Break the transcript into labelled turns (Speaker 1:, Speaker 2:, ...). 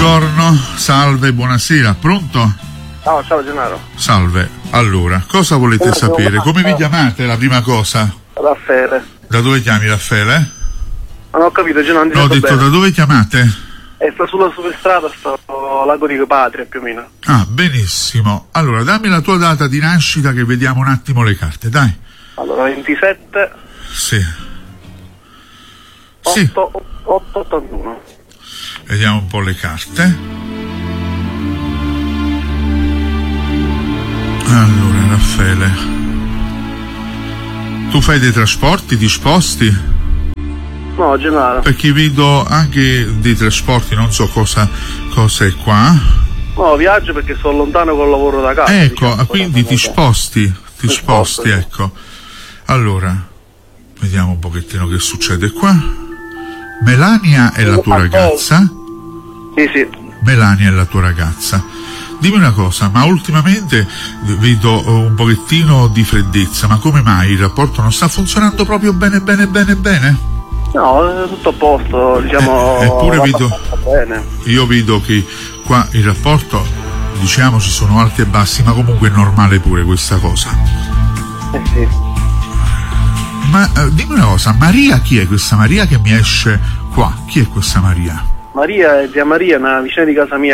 Speaker 1: buongiorno, salve, buonasera, pronto?
Speaker 2: Ciao Gennaro.
Speaker 1: Salve, allora, cosa volete sapere? Come vi chiamate, la prima cosa?
Speaker 2: Raffaele.
Speaker 1: Da dove chiami, Raffaele?
Speaker 2: Non ho capito, Gennaro.
Speaker 1: No, ho detto
Speaker 2: bene.
Speaker 1: Da dove chiamate?
Speaker 2: Sto sulla superstrada, sto a Lago di Patria più o meno.
Speaker 1: Ah, benissimo. Allora, dammi la tua data di nascita che vediamo un attimo le carte, dai.
Speaker 2: Allora, 27
Speaker 1: Sì.
Speaker 2: 881.
Speaker 1: Vediamo un po' le carte. Allora, Raffaele, tu fai dei trasporti, ti sposti?
Speaker 2: No, Gennaro.
Speaker 1: Perché vedo anche dei trasporti, non so cosa è qua.
Speaker 2: No, viaggio perché sono lontano col lavoro da casa.
Speaker 1: Ecco,
Speaker 2: diciamo,
Speaker 1: quindi ti sposti,
Speaker 2: sposto, sì.
Speaker 1: ecco. Allora, vediamo un pochettino che succede qua. Melania è la tua ragazza?
Speaker 2: Sì.
Speaker 1: Melania è la tua ragazza. Dimmi una cosa, ma ultimamente vedo un pochettino di freddezza, ma come mai il rapporto non sta funzionando proprio bene?
Speaker 2: No, è tutto a posto, diciamo.
Speaker 1: Eppure vedo,
Speaker 2: bene.
Speaker 1: io vedo che qua il rapporto, diciamo, ci sono alti e bassi, ma comunque è normale pure questa cosa.
Speaker 2: Sì.
Speaker 1: Ma dimmi una cosa, Maria, chi è questa Maria che mi esce qua? Chi è questa Maria?
Speaker 2: Maria è zia Maria, una vicina di casa mia.